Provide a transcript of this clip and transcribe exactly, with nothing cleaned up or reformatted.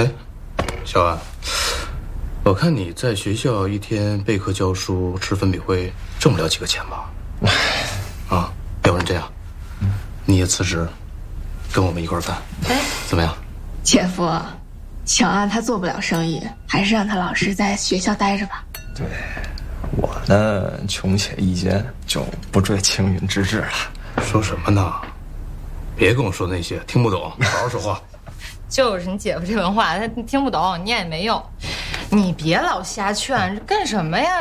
哎，小安，我看你在学校一天备课教书吃粉笔灰，挣不了几个钱吧？啊，要不然这样，你也辞职，跟我们一块儿干， 哎， 怎么样？ 姐夫，小安他做不了生意，还是让他老实在学校待着吧。 对，我呢穷且益坚，就不坠青云之志了。 说什么呢？别跟我说那些，听不懂，好好说话。 就是你姐夫这文化，他听不懂，念也没用。你别老瞎劝，干什么呀？